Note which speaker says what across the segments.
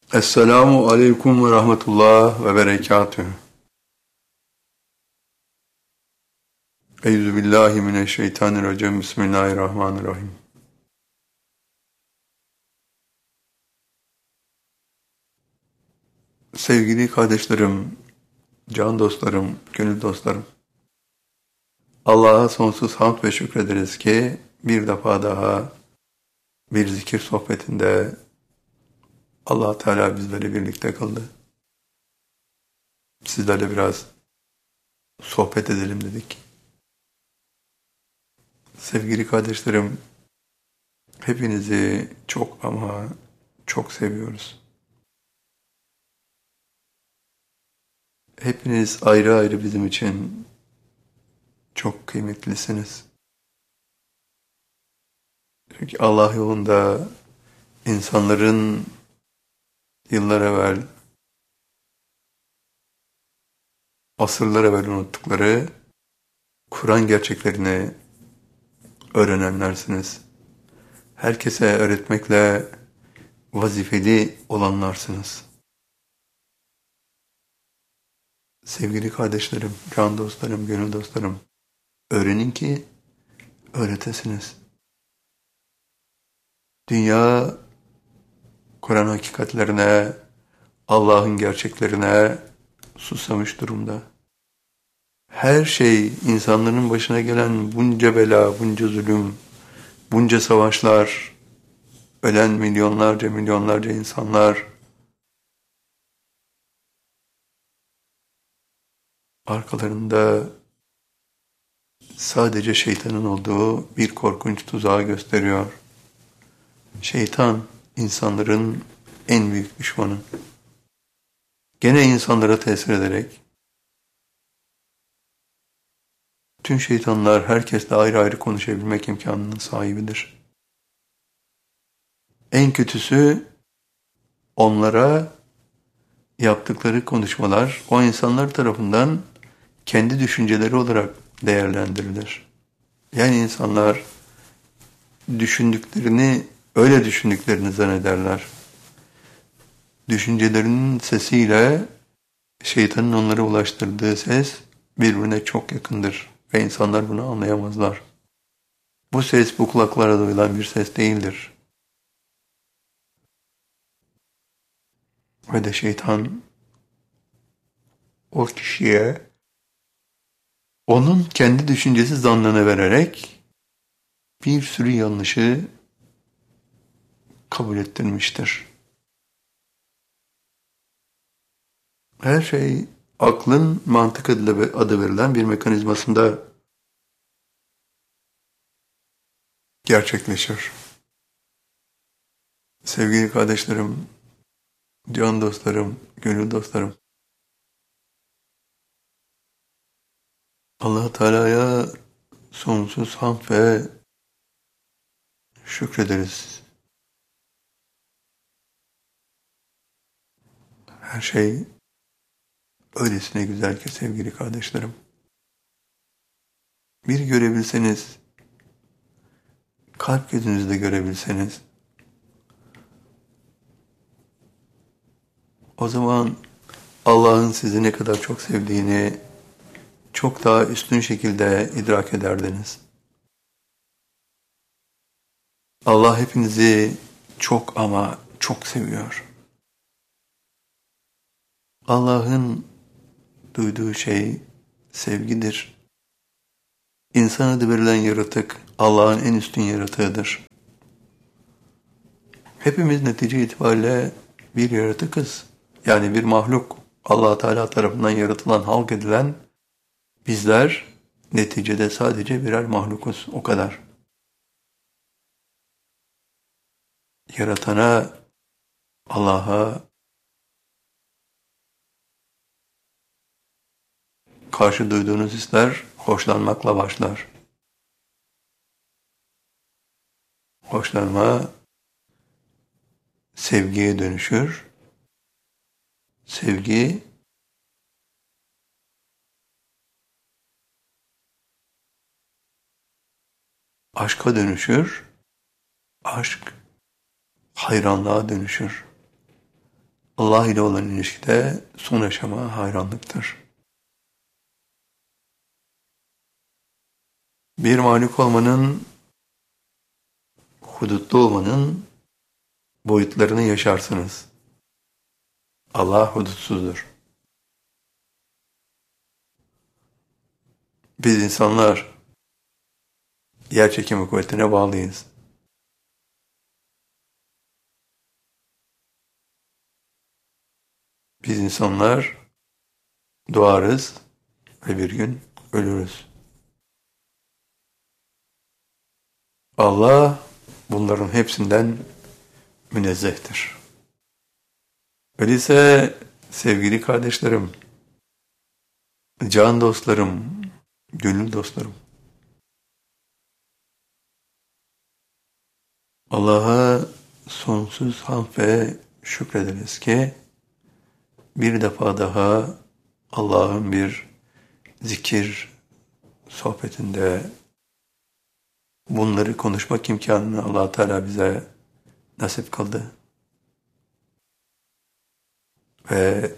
Speaker 1: Esselamu aleyküm ve rahmetullah ve berekatühü. Euzubillahimineşşeytanirracim. Bismillahirrahmanirrahim. Sevgili kardeşlerim, can dostlarım, gönül dostlarım. Allah'a sonsuz hamd ve şükrederiz ki bir defa daha bir zikir sohbetinde Allah Teala bizleri birlikte kıldı. Sizlerle biraz sohbet edelim dedik. Sevgili kardeşlerim, hepinizi çok ama çok seviyoruz. Hepiniz ayrı ayrı bizim için çok kıymetlisiniz. Çünkü Allah yolunda insanların yıllar evvel, asırlar evvel unuttukları Kur'an gerçeklerini öğrenenlersiniz. Herkese öğretmekle vazifeli olanlarsınız. Sevgili kardeşlerim, can dostlarım, gönül dostlarım, öğrenin ki öğretesiniz. Dünya Kur'an hakikatlerine, Allah'ın gerçeklerine susamış durumda. Her şey, insanların başına gelen bunca bela, bunca zulüm, bunca savaşlar, ölen milyonlarca milyonlarca insanlar, arkalarında sadece şeytanın olduğu bir korkunç tuzağı gösteriyor. Şeytan, insanların en büyük düşmanı. Gene insanlara tesir ederek, tüm şeytanlar herkesle ayrı ayrı konuşabilmek imkanının sahibidir. En kötüsü onlara yaptıkları konuşmalar o insanlar tarafından kendi düşünceleri olarak değerlendirilir. Yani insanlar düşündüklerini öyle düşündüklerini zannederler. Düşüncelerinin sesiyle şeytanın onlara ulaştırdığı ses birbirine çok yakındır ve insanlar bunu anlayamazlar. Bu ses bu kulaklara duyulan bir ses değildir. Ve de şeytan o kişiye onun kendi düşüncesi zannını vererek bir sürü yanlışı kabul ettirmiştir. Her şey aklın mantık adı verilen bir mekanizmasında gerçekleşir. Sevgili kardeşlerim, can dostlarım, gönül dostlarım, Allah Teala'ya sonsuz hamd ve şükrederiz. Her şey öylesine güzel ki sevgili kardeşlerim. Bir görebilseniz, kalp gözünüzle görebilseniz, o zaman Allah'ın sizi ne kadar çok sevdiğini çok daha üstün şekilde idrak ederdiniz. Allah hepinizi çok ama çok seviyor. Allah'ın duyduğu şey sevgidir. İnsan adı verilen yaratık Allah'ın en üstün yaratığıdır. Hepimiz netice itibariyle bir yaratıkız. Yani bir mahluk. Allah Teala tarafından yaratılan, halk edilen bizler neticede sadece birer mahlukuz. O kadar. Yaratana, Allah'a karşı duyduğunuz hisler hoşlanmakla başlar. Hoşlanma sevgiye dönüşür. Sevgi aşka dönüşür. Aşk hayranlığa dönüşür. Allah ile olan ilişkide son aşama hayranlıktır. Bir mahluk olmanın, hudutlu olmanın boyutlarını yaşarsınız. Allah hudutsuzdur. Biz insanlar yer çekimi kuvvetine bağlıyız. Biz insanlar doğarız ve bir gün ölürüz. Allah bunların hepsinden münezzehtir. Öyleyse sevgili kardeşlerim, can dostlarım, gönül dostlarım, Allah'a sonsuz hamd ve şükrederiz ki bir defa daha Allah'ın bir zikir sohbetinde bunları konuşmak imkanını Allah Teala bize nasip kıldı. Ve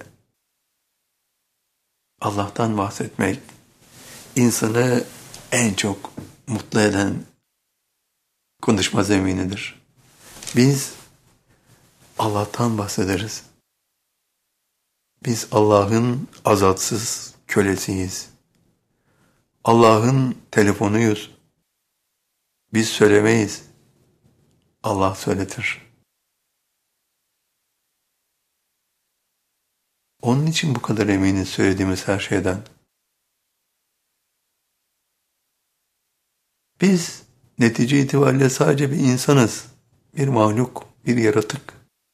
Speaker 1: Allah'tan bahsetmek insanı en çok mutlu eden konuşma zeminidir. Biz Allah'tan bahsederiz. Biz Allah'ın azatsız kölesiyiz. Allah'ın telefonuyuz. Biz söylemeyiz. Allah söyletir. Onun için bu kadar eminiz söylediğimiz her şeyden. Biz netice itibariyle sadece bir insanız. Bir mahluk, bir yaratık.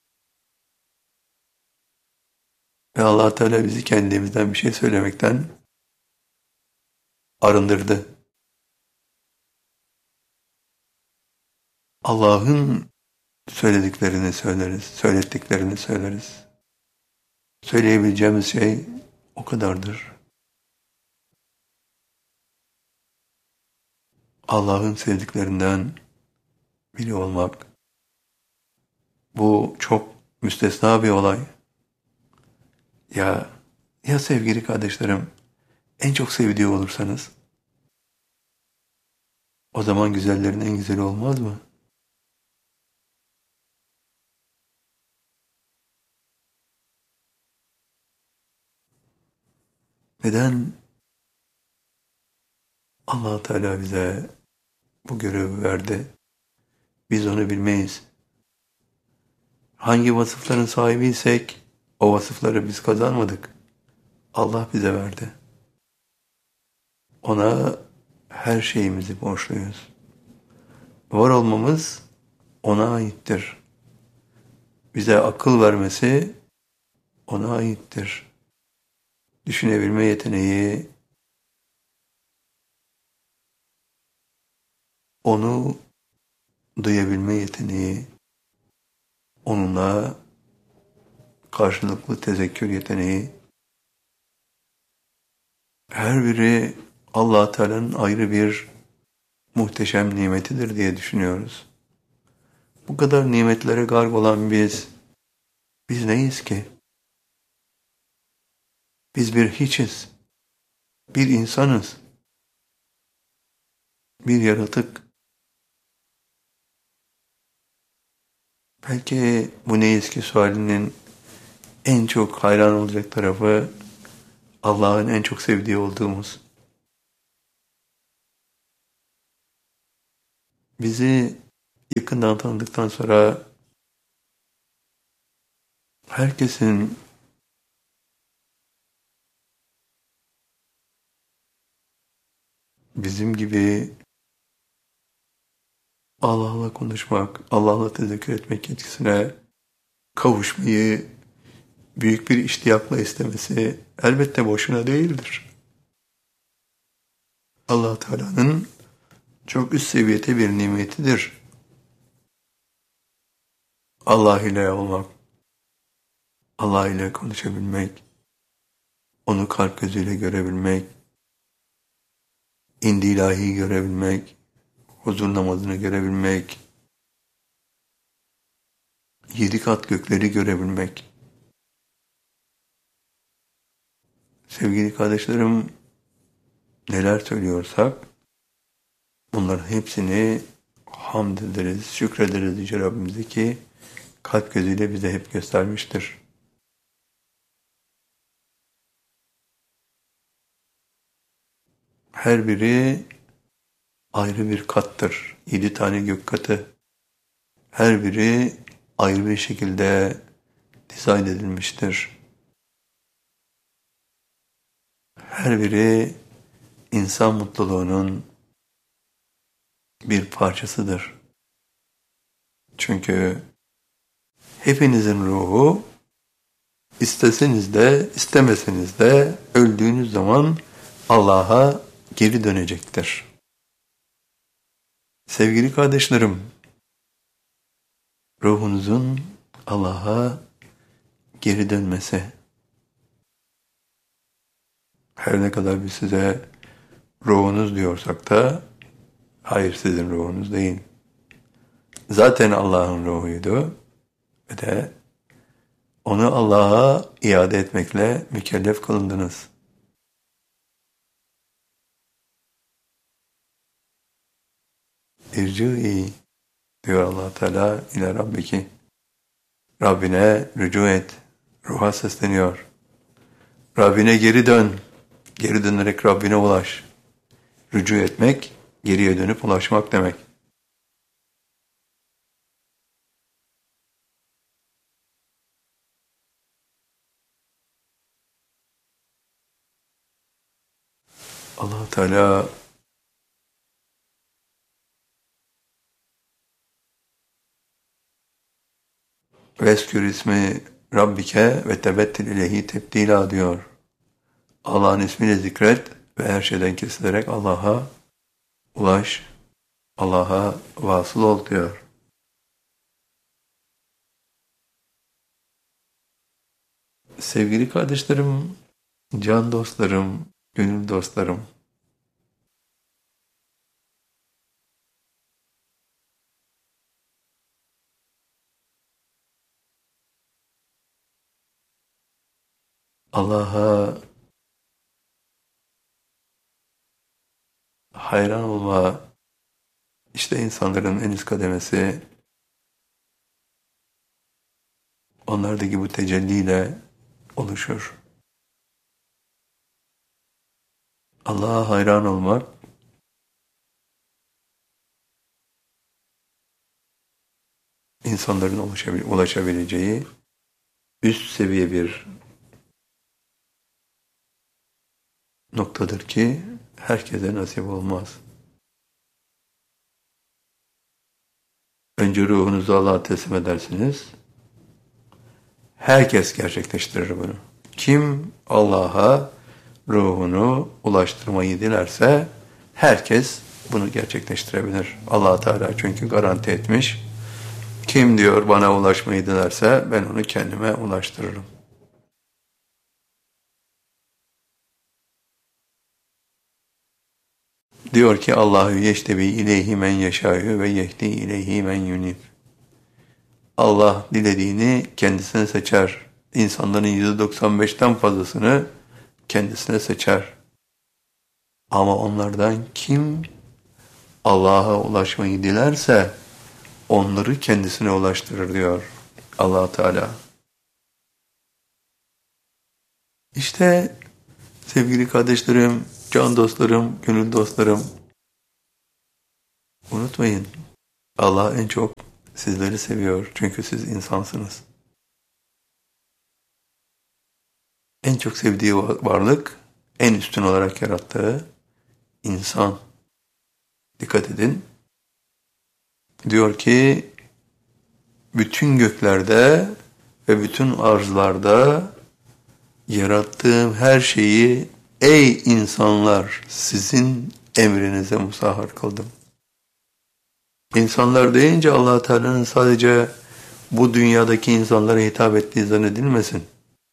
Speaker 1: Ve Allah Teala bizi kendimizden bir şey söylemekten arındırdı. Allah'ın söylediklerini söyleriz, söylettiklerini söyleriz. Söyleyebileceğimiz şey o kadardır. Allah'ın sevdiklerinden biri olmak, bu çok müstesna bir olay. Ya sevgili kardeşlerim, en çok sevdiği olursanız, o zaman güzellerin en güzeli olmaz mı? Neden Allah Teala bize bu görevi verdi? Biz onu bilmeyiz. Hangi vasıfların sahibiysek o vasıfları biz kazanmadık. Allah bize verdi. Ona her şeyimizi borçluyuz. Var olmamız ona aittir. Bize akıl vermesi ona aittir. Düşünebilme yeteneği onu duyabilme yeteneği, onunla karşılıklı tezekkür yeteneği, her biri Allah Teala'nın ayrı bir muhteşem nimetidir diye düşünüyoruz. Bu kadar nimetlere gark olan biz neyiz ki? Biz bir hiçiz, bir insanız, bir yaratık. Belki bu neyiz ki sualinin en çok hayran olacak tarafı Allah'ın en çok sevdiği olduğumuz. Bizi yakından tanıdıktan sonra herkesin bizim gibi Allah'la konuşmak, Allah'la tezekkür etmek yetkisine kavuşmayı büyük bir iştiyakla istemesi elbette boşuna değildir. Allah Teala'nın çok üst seviyede bir nimetidir. Allah ile olmak, Allah ile konuşabilmek, onu kalp gözüyle görebilmek, indi ilahi görebilmek, huzur namazını görebilmek, 7 kat gökleri görebilmek. Sevgili kardeşlerim, neler söylüyorsak bunların hepsini hamd ederiz, şükrederiz Yüce Rabbimize ki kalp gözüyle bize hep göstermiştir. Her biri ayrı bir kattır. 7 tane gök katı. Her biri ayrı bir şekilde dizayn edilmiştir. Her biri insan mutluluğunun bir parçasıdır. Çünkü hepinizin ruhu isteseniz de istemeseniz de öldüğünüz zaman Allah'a geri dönecektir. Sevgili kardeşlerim, ruhunuzun Allah'a geri dönmesi, her ne kadar biz size ruhunuz diyorsak da, hayır sizin ruhunuz değil. Zaten Allah'ın ruhuydu ve de onu Allah'a iade etmekle mükellef kılındınız. İrci'i diyor Allah Teala ile Rabbiki. Rabbine rücu et. Ruha sesleniyor. Rabbine geri dön. Geri dönerek Rabbine ulaş. Rücu etmek, geriye dönüp ulaşmak demek. Allah Teala Veskür ismi Rabbike ve tebettil ileyhi tebdila diyor. Allah'ın ismiyle zikret ve her şeyden kesilerek Allah'a ulaş, Allah'a vasıl ol diyor. Sevgili kardeşlerim, can dostlarım, gönül dostlarım, Allah'a hayran olma, işte insanların en üst kademesi, onlardaki bu tecelliyle oluşur. Allah'a hayran olmak, insanların ulaşabileceği üst seviye bir noktadır ki herkese nasip olmaz. Önce ruhunuzu Allah'a teslim edersiniz. Herkes gerçekleştirir bunu. Kim Allah'a ruhunu ulaştırmayı dilerse herkes bunu gerçekleştirebilir. Allah Teala çünkü garanti etmiş. Kim diyor bana ulaşmayı dilerse ben onu kendime ulaştırırım. Diyor ki Allahu yeştebi ileyhi men yeşâ'ü ve yehdi ileyhi men yunib. Allah dilediğini kendisine seçer. İnsanların %95'ten fazlasını kendisine seçer. Ama onlardan kim Allah'a ulaşmayı dilerse onları kendisine ulaştırır diyor Allah Teala. İşte sevgili kardeşlerim, can dostlarım, gönül dostlarım, unutmayın Allah en çok sizleri seviyor çünkü siz insansınız. En çok sevdiği varlık, en üstün olarak yarattığı insan. Dikkat edin. Diyor ki, bütün göklerde ve bütün arzlarda yarattığım her şeyi ey insanlar sizin emrinize musahhar kıldım. İnsanlar deyince Allah Teala'nın sadece bu dünyadaki insanlara hitap ettiği zannedilmesin.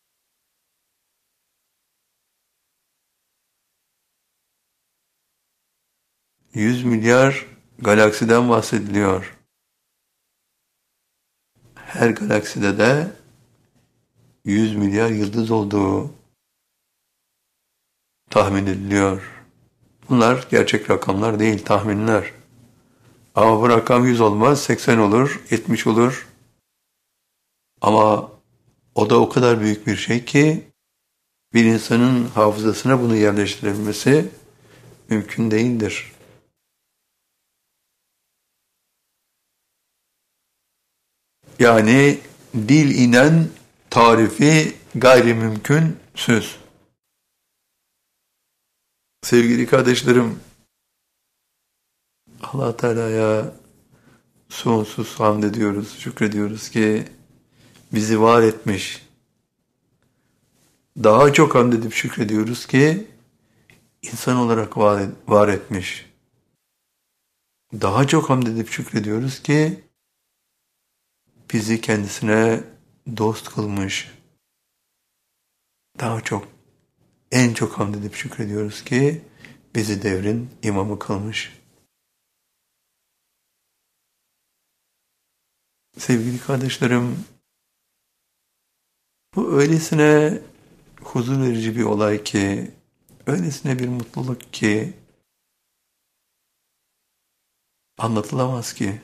Speaker 1: Yüz milyar galaksiden bahsediliyor. Her galakside de 100 milyar yıldız olduğu, tahmin ediliyor. Bunlar gerçek rakamlar değil, tahminler. Ama bu rakam 100 olmaz, 80 olur, 70 olur. Ama o da o kadar büyük bir şey ki bir insanın hafızasına bunu yerleştirebilmesi mümkün değildir. Yani dil inen tarifi gayrimümkünsüz. Sevgili kardeşlerim, Allah Teala'ya sonsuz hamd ediyoruz, şükrediyoruz ki bizi var etmiş. Daha çok hamd edip şükrediyoruz ki insan olarak var etmiş. Daha çok hamd edip şükrediyoruz ki bizi kendisine dost kılmış. Daha çok, en çok hamd edip şükrediyoruz ki bizi devrin imamı kılmış. Sevgili kardeşlerim, bu öylesine huzur verici bir olay ki, öylesine bir mutluluk ki anlatılamaz ki.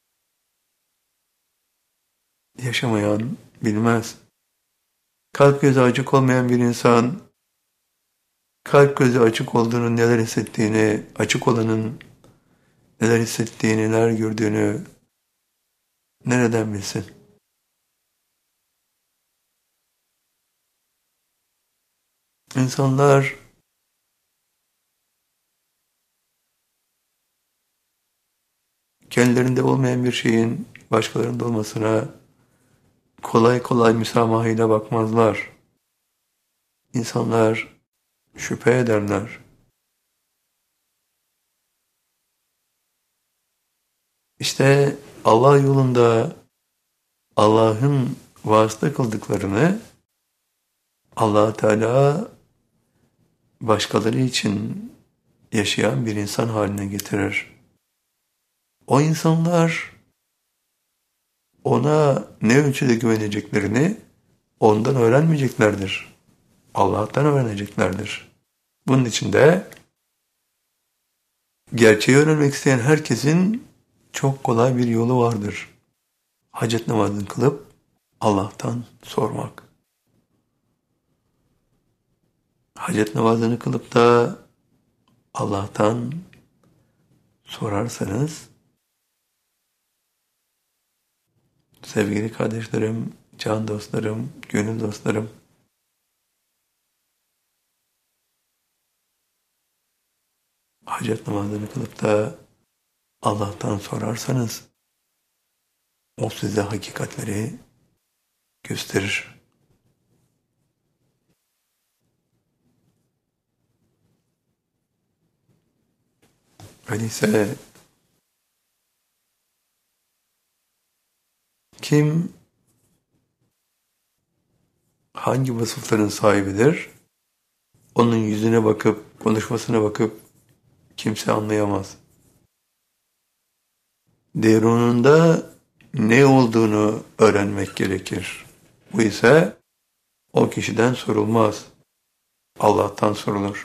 Speaker 1: Yaşamayan bilmez. Kalp gözü açık olmayan bir insan, kalp gözü açık olduğunu, neler hissettiğini, açık olanın neler hissettiğini, neler gördüğünü nereden bilsin? İnsanlar kendilerinde olmayan bir şeyin başkalarında olmasına kolay kolay müsamahayla bakmazlar. İnsanlar şüphe ederler. İşte Allah yolunda Allah'ın vasıta kıldıklarını Allah Teala başkaları için yaşayan bir insan haline getirir. O insanlar ona ne ölçüde güveneceklerini ondan öğrenmeyeceklerdir. Allah'tan öğreneceklerdir. Bunun için de gerçeği öğrenmek isteyen herkesin çok kolay bir yolu vardır. Hacet namazını kılıp Allah'tan sormak. Hacet namazını kılıp da Allah'tan sorarsanız, sevgili kardeşlerim, can dostlarım, gönül dostlarım, hacet namazını kılıp da Allah'tan sorarsanız, o size hakikatleri gösterir. Öyleyse kim hangi vasıfların sahibidir? Onun yüzüne bakıp, konuşmasına bakıp kimse anlayamaz. Derununda ne olduğunu öğrenmek gerekir. Bu ise o kişiden sorulmaz. Allah'tan sorulur.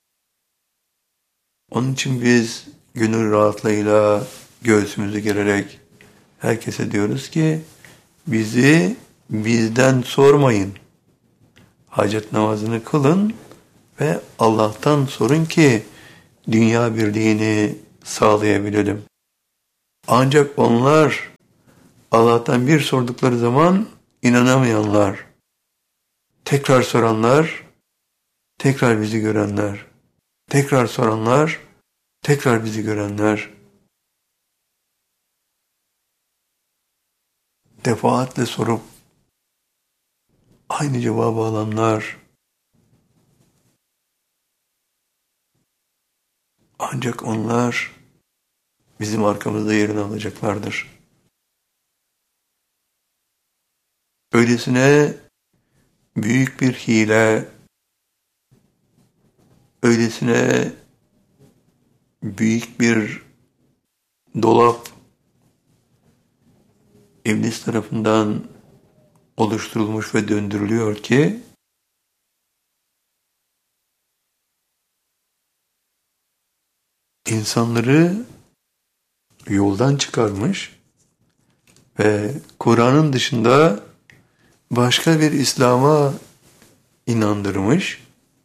Speaker 1: Onun için biz gönül rahatlığıyla göğsümüzü gererek herkese diyoruz ki bizi bizden sormayın. Hacet namazını kılın ve Allah'tan sorun ki dünya birliğini sağlayabilelim. Ancak onlar Allah'tan bir sordukları zaman inanamayanlar, tekrar soranlar, tekrar bizi görenler, tekrar soranlar, tekrar bizi görenler, defaatle sorup aynı cevabı alanlar, ancak onlar bizim arkamızda yerini alacaklardır. Öylesine büyük bir hile, öylesine büyük bir dolap İblis tarafından oluşturulmuş ve döndürülüyor ki insanları yoldan çıkarmış ve Kur'an'ın dışında başka bir İslam'a inandırmış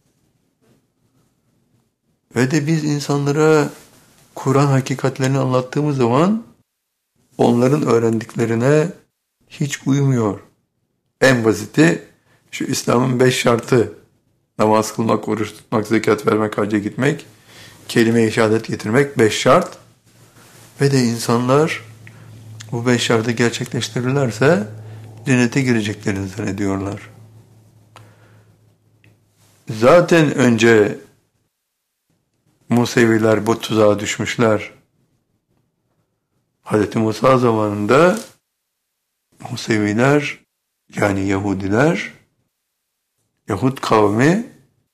Speaker 1: ve de biz insanlara Kur'an hakikatlerini anlattığımız zaman onların öğrendiklerine hiç uymuyor. En basiti şu İslam'ın 5 şartı: namaz kılmak, oruç tutmak, zekat vermek, hacca gitmek, kelime-i şehadet getirmek 5 şart. Ve de insanlar bu 5 şartı gerçekleştirirlerse cennete gireceklerini zannediyorlar. Zaten önce Museviler bu tuzağa düşmüşler. Hz. Musa zamanında Museviler, yani Yahudiler, Yahud kavmi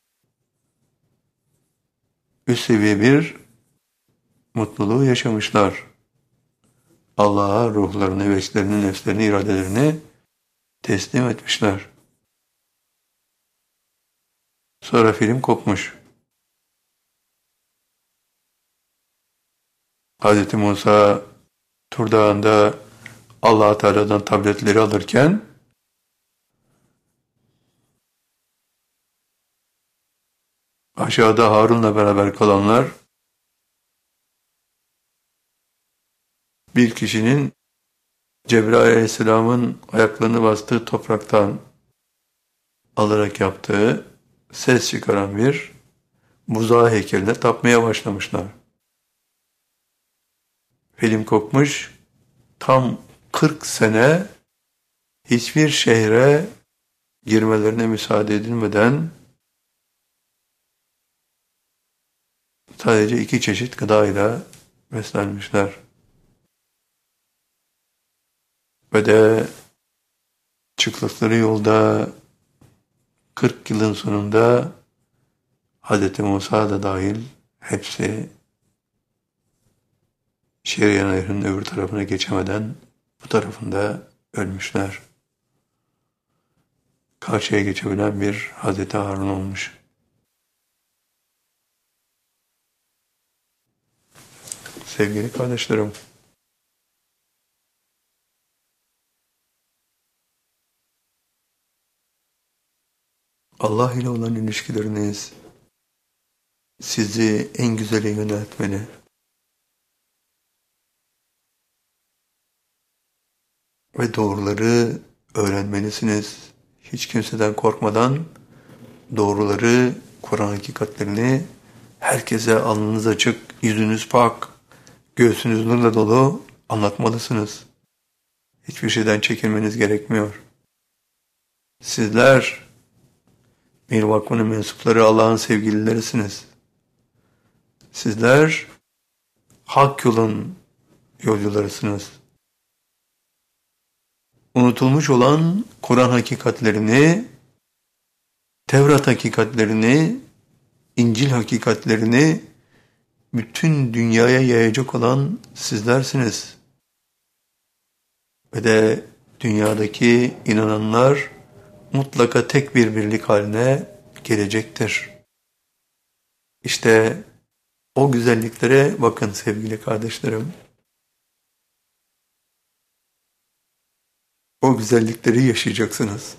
Speaker 1: üst seviye bir mutluluğu yaşamışlar. Allah'a ruhlarını, veslerini, nefslerini, iradelerini teslim etmişler. Sonra film kopmuş. Hz. Musa Tur Dağı'nda Allah-u Teala'dan tabletleri alırken aşağıda Harun'la beraber kalanlar bir kişinin Cebrail Aleyhisselam'ın ayaklarını bastığı topraktan alarak yaptığı ses çıkaran bir buzağı heykeline tapmaya başlamışlar. Film kopmuş, tam 40 sene hiçbir şehre girmelerine müsaade edilmeden sadece 2 çeşit gıdayla beslenmişler. Ve de çıktıkları yolda 40 yılın sonunda Hz. Musa da dahil hepsi Şeria Nehri'nin öbür tarafına geçemeden bu tarafında ölmüşler. Karşıya geçebilen bir Hz. Harun olmuş. Sevgili kardeşlerim, Allah ile olan ilişkileriniz sizi en güzele yöneltmeli. Ve doğruları öğrenmelisiniz. Hiç kimseden korkmadan doğruları, Kur'an hakikatlerini herkese alnınız açık, yüzünüz pak, göğsünüz nurla dolu anlatmalısınız. Hiçbir şeyden çekinmeniz gerekmiyor. Sizler bir vakfının mensupları, Allah'ın sevgililerisiniz. Sizler hak yolun yolcularısınız. Unutulmuş olan Kur'an hakikatlerini, Tevrat hakikatlerini, İncil hakikatlerini bütün dünyaya yayacak olan sizlersiniz. Ve de dünyadaki inananlar mutlaka tek bir birlik haline gelecektir. İşte o güzelliklere bakın sevgili kardeşlerim. O güzellikleri yaşayacaksınız.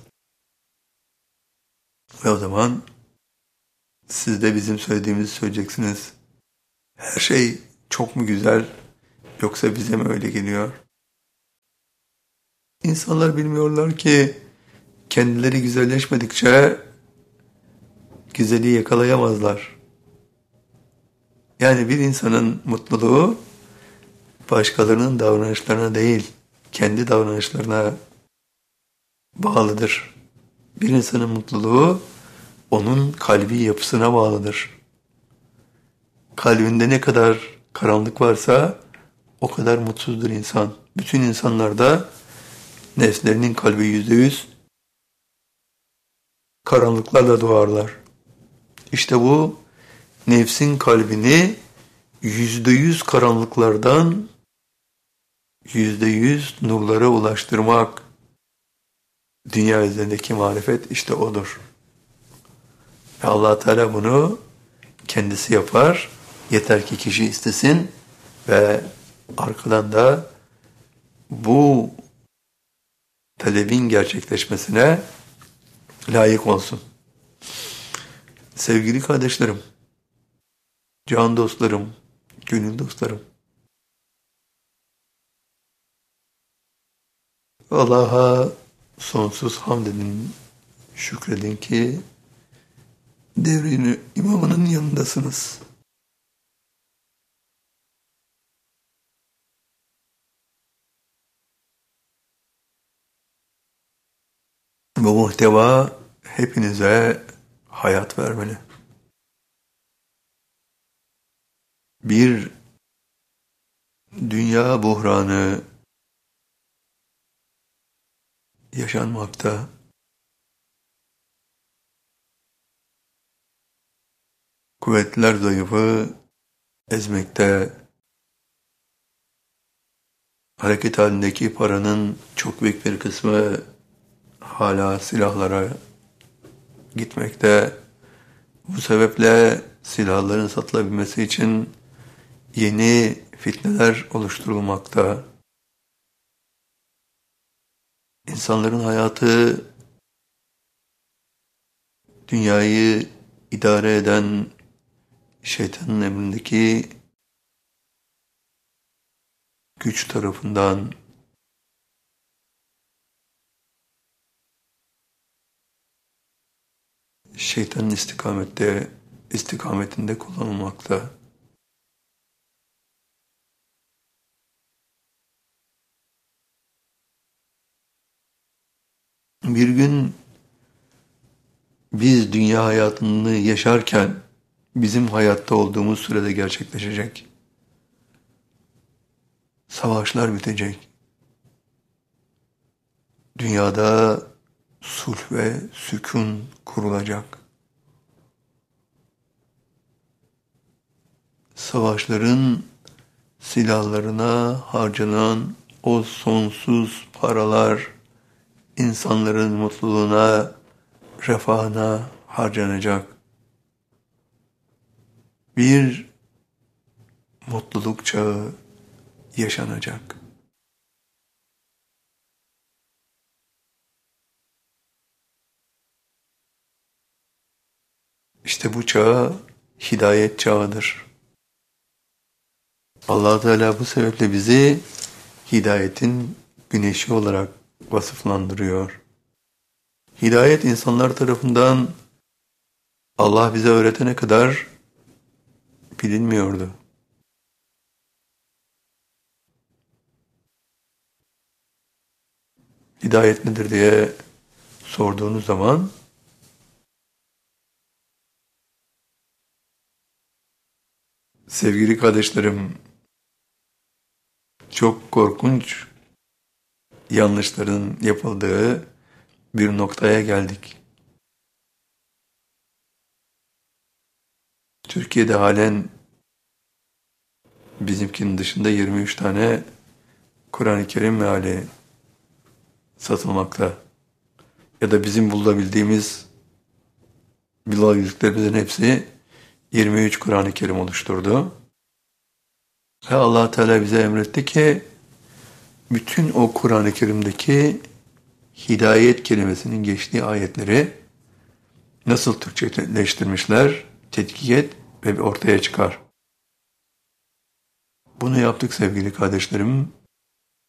Speaker 1: Ve o zaman siz de bizim söylediğimizi söyleyeceksiniz. Her şey çok mu güzel, yoksa bize mi öyle geliyor? İnsanlar bilmiyorlar ki kendileri güzelleşmedikçe güzeli yakalayamazlar. Yani bir insanın mutluluğu başkalarının davranışlarına değil, kendi davranışlarına bağlıdır. Bir insanın mutluluğu onun kalbi yapısına bağlıdır. Kalbinde ne kadar karanlık varsa o kadar mutsuzdur insan. Bütün insanlarda nefslerinin kalbi %100 karanlıklarla doğarlar. İşte bu nefsin kalbini %100 karanlıklardan %100 nurlara ulaştırmak, dünya üzerindeki marifet işte odur. Ve Allah Teala bunu kendisi yapar Yeter ki kişi istesin ve arkadan da bu talebin gerçekleşmesine layık olsun. Sevgili kardeşlerim, can dostlarım, gönül dostlarım, Allah'a sonsuz hamd edin, şükredin ki devrin imamının yanındasınız. Bu muhteva hepinize hayat vermeli. Bir dünya buhranı yaşanmakta. Kuvvetliler zayıfı ezmekte. Hareket halindeki paranın çok büyük bir kısmı hala silahlara gitmekte. Bu sebeple silahların satılabilmesi için yeni fitneler oluşturulmakta. İnsanların hayatı, dünyayı idare eden şeytanın emrindeki güç tarafından şeytanın istikametinde kullanılmakta. Bir gün biz dünya hayatını yaşarken bizim hayatta olduğumuz sürede gerçekleşecek. Savaşlar bitecek. Dünyada sulh ve sükun kurulacak. Savaşların silahlarına harcanan o sonsuz paralar insanların mutluluğuna, refahına harcanacak. Bir mutluluk çağı yaşanacak. İşte bu çağ hidayet çağıdır. Allah Teala bu sebeple bizi hidayetin güneşi olarak vasıflandırıyor. Hidayet insanlar tarafından Allah bize öğretene kadar bilinmiyordu. Hidayet nedir diye sorduğunuz zaman sevgili kardeşlerim, çok korkunç yanlışların yapıldığı bir noktaya geldik. Türkiye'de halen bizimkinin dışında 23 tane Kur'an-ı Kerim meali satılmakta. Ya da bizim bulabildiğimiz bulabildiğimizin hepsi 23 Kur'an-ı Kerim oluşturdu. Ve Allah Teala bize emretti ki bütün o Kur'an-ı Kerim'deki hidayet kelimesinin geçtiği ayetleri nasıl Türkçeleştirmişler, tetkik et ve ortaya çıkar. Bunu yaptık sevgili kardeşlerim.